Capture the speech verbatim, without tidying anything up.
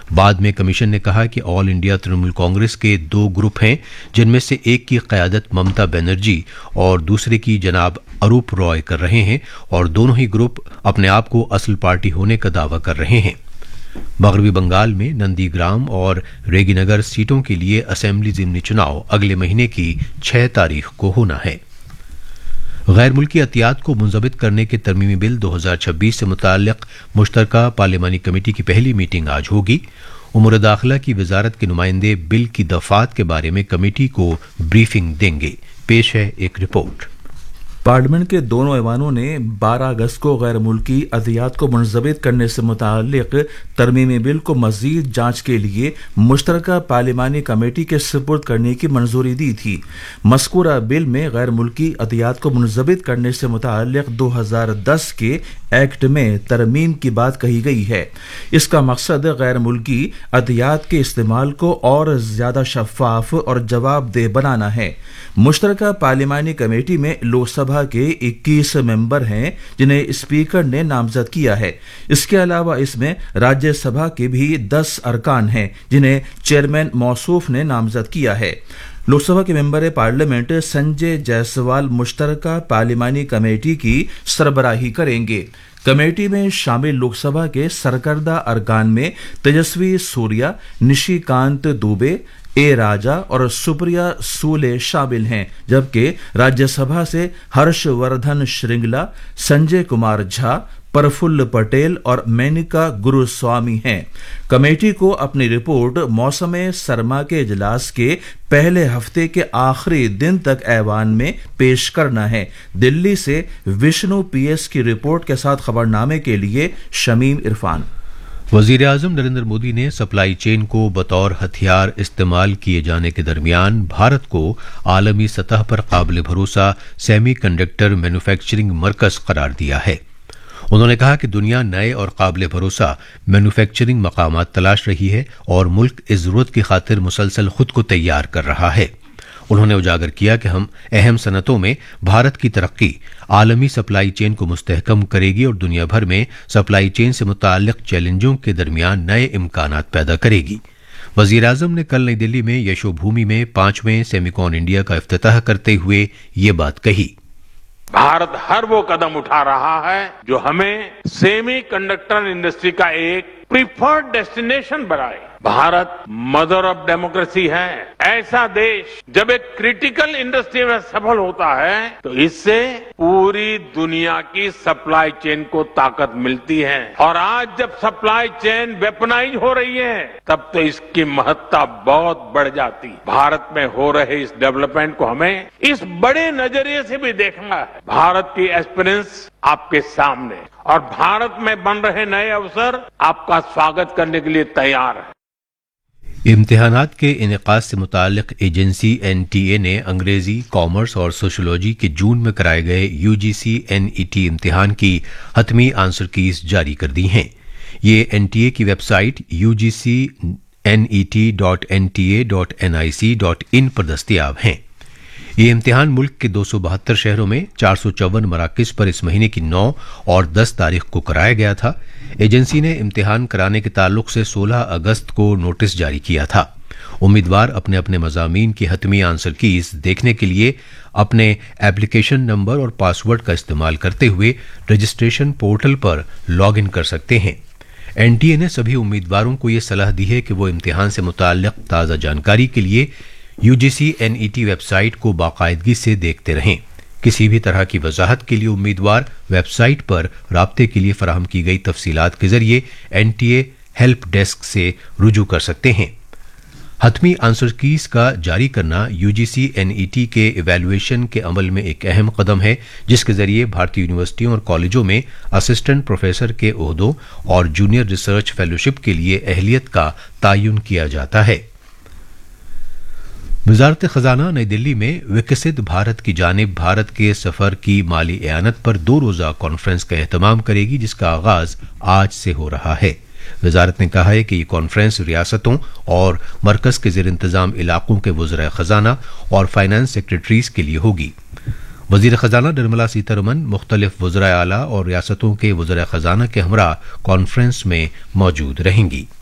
بعد میں کمیشن نے کہا کہ آل انڈیا ترنمول کانگریس کے دو گروپ ہیں، جن میں سے ایک کی قیادت ممتا بنرجی اور دوسرے کی جناب اروپ رائے کر رہے ہیں، اور دونوں ہی گروپ اپنے آپ کو اصل پارٹی ہونے کا دعویٰ کر رہے ہیں۔ مغربی بنگال میں نندی گرام اور ریگی نگر سیٹوں کے لیے اسمبلی ضمنی چناؤ اگلے مہینے کی چھ تاریخ کو ہونا ہے۔ غیر ملکی عطیات کو منضبط کرنے کے ترمیمی بل دو ہزار چھبیس سے متعلق مشترکہ پارلیمانی کمیٹی کی پہلی میٹنگ آج ہوگی۔ امور داخلہ کی وزارت کے نمائندے بل کی دفعات کے بارے میں کمیٹی کو بریفنگ دیں گے۔ پیش ہے ایک رپورٹ۔ پارلیمنٹ کے دونوں ایوانوں نے بارہ اگست کو غیر ملکی عطیات کو منضبط کرنے سے متعلق ترمیمی بل کو مزید جانچ کے لیے مشترکہ پارلیمانی کمیٹی کے سپرد کرنے کی منظوری دی تھی۔ مذکورہ بل میں غیر ملکی عطیات کو منضبط کرنے سے متعلق دو ہزار دس کے ایکٹ میں ترمیم کی بات کہی گئی ہے۔ اس کا مقصد غیر ملکی عطیات کے استعمال کو اور زیادہ شفاف اور جواب دہ بنانا ہے۔ مشترکہ پارلیمانی کمیٹی میں لوک سبھا کے اکیس ممبر ہیں جنہیں اسپیکر نے نامزد کیا ہے۔ اس کے علاوہ اس میں راجیہ سبھا کے بھی دس ارکان ہیں جنہیں چیئرمین موصوف نے نامزد کیا ہے۔ لوک سبھا کے ممبر پارلیمنٹ سنجے جائسوال مشترکہ پارلیمانی کمیٹی کی سربراہی کریں گے۔ کمیٹی میں شامل لوک سبھا کے سرکردہ ارکان میں تیجسوی سوریا، نشی کانت دوبے، اے راجا اور سپریا سولے شامل ہیں، جبکہ راجیہ سبھا سے ہرش وردھن شرنگلا، سنجے کمار جھا، پرفل پٹیل اور مینکا گروسوامی ہیں۔ کمیٹی کو اپنی رپورٹ موسم سرما کے اجلاس کے پہلے ہفتے کے آخری دن تک ایوان میں پیش کرنا ہے۔ دلی سے وشنو پی ایس کی رپورٹ کے ساتھ خبرنامے کے لیے شمیم عرفان۔ وزیر اعظم نریندر مودی نے سپلائی چین کو بطور ہتھیار استعمال کیے جانے کے درمیان بھارت کو عالمی سطح پر قابل بھروسہ سیمی کنڈکٹر مینوفیکچرنگ مرکز قرار دیا ہے۔ انہوں نے کہا کہ دنیا نئے اور قابل بھروسہ مینوفیکچرنگ مقامات تلاش رہی ہے اور ملک اس ضرورت کی خاطر مسلسل خود کو تیار کر رہا ہے۔ انہوں نے اجاگر کیا کہ ہم اہم صنعتوں میں بھارت کی ترقی عالمی سپلائی چین کو مستحکم کرے گی اور دنیا بھر میں سپلائی چین سے متعلق چیلنجوں کے درمیان نئے امکانات پیدا کرے گی۔ وزیر اعظم نے کل نئی دلی میں یشو بھومی میں پانچویں سیمیکون انڈیا کا افتتاح کرتے ہوئے یہ بات کہی۔ بھارت ہر وہ قدم اٹھا رہا ہے جو ہمیں سیمی کنڈکٹر انڈسٹری کا ایک پریفرڈ ڈیسٹینیشن بنائے۔ بھارت مدر آف ڈیموکریسی ہے۔ ایسا دیش جب ایک کریٹیکل انڈسٹری میں سفل ہوتا ہے تو اس سے پوری دنیا کی سپلائی چین کو طاقت ملتی ہے، اور آج جب سپلائی چین ویپنائز ہو رہی ہے تب تو اس کی مہتتا بہت بڑھ جاتی۔ بھارت میں ہو رہے اس ڈیولپمنٹ کو ہمیں اس بڑے نظریے سے بھی دیکھنا ہے۔ بھارت کی ایکسپیرینس آپ کے سامنے، اور بھارت میں بن رہے نئے اوسر آپ کا سواگت کرنے کے لیے تیار ہے۔ امتحانات کے انعقاد سے متعلق ایجنسی این ٹی اے نے انگریزی، کامرس اور سوشولوجی کے جون میں کرائے گئے you G C N E T امتحان کی حتمی آنسر کیز جاری کر دی ہیں۔ یہ این ٹی اے کی web site you G C N E T dot N T A dot N I C dot ان پر دستیاب ہیں۔ یہ امتحان ملک کے دو سو بہتر شہروں میں چار سو چون مراکز پر اس مہینے کی نو اور دس تاریخ کو کرایا گیا تھا۔ ایجنسی نے امتحان کرانے کے تعلق سے سولہ اگست کو نوٹس جاری کیا تھا۔ امیدوار اپنے اپنے مضامین کی حتمی آنسر کیز دیکھنے کے لیے اپنے ایپلیکیشن نمبر اور پاس ورڈ کا استعمال کرتے ہوئے registration portal per log in کر سکتے ہیں۔ این ٹی اے نے سبھی امیدواروں کو یہ صلاح دی ہے کہ وہ امتحان سے متعلق تازہ جانکاری کے لیے you G C N E T web site کو باقاعدگی سے دیکھتے رہیں۔ کسی بھی طرح کی وضاحت کے لیے امیدوار ویب سائٹ پر رابطے کے لیے فراہم کی گئی تفصیلات کے ذریعے N T a help desk سے رجوع کر سکتے ہیں۔ حتمی آنسر کیز کا جاری کرنا you G C N E T کے ایویلویشن کے عمل میں ایک اہم قدم ہے، جس کے ذریعے بھارتی یونیورسٹیوں اور کالجوں میں اسسٹنٹ پروفیسر کے عہدوں اور جونیئر ریسرچ فیلوشپ کے لیے اہلیت کا تعین کیا جاتا ہے۔ وزارت خزانہ نئی دلی میں وکست بھارت کی جانب بھارت کے سفر کی مالی اعانت پر دو روزہ کانفرنس کا اہتمام کرے گی، جس کا آغاز آج سے ہو رہا ہے۔ وزارت نے کہا ہے کہ یہ کانفرنس ریاستوں اور مرکز کے زیر انتظام علاقوں کے وزراء خزانہ اور فائنانس سیکرٹریز کے لیے ہوگی۔ وزیر خزانہ نرملا سیتارمن مختلف وزراء اعلیٰ اور ریاستوں کے وزراء خزانہ کے ہمراہ کانفرنس میں موجود رہیں گی۔